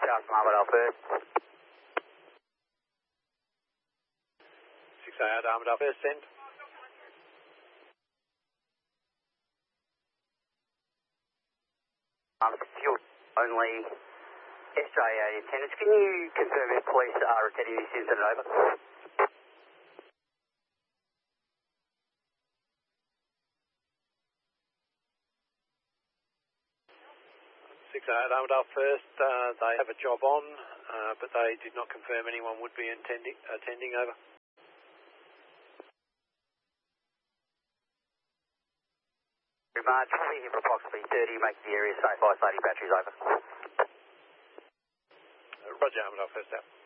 South Armadale first. 688 Armadale first, send. Fuel only SJ8 attendants. Can you confirm if police are attending this incident over? 688 Armadale first, they have a job on, but they did not confirm anyone would be attending over. March, we'll be here for approximately 30, make the area safe by starting batteries over. Roger, Armadale first out.